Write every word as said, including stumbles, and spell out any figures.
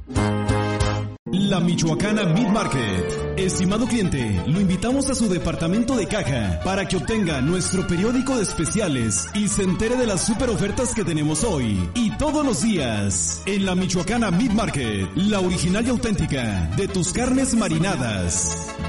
La Michoacana Meat Market. Estimado cliente, lo invitamos a su departamento de caja para que obtenga nuestro periódico de especiales y se entere de las super ofertas que tenemos hoy y todos los días. En la Michoacana Meat Market, la original y auténtica de tus carnes marinadas.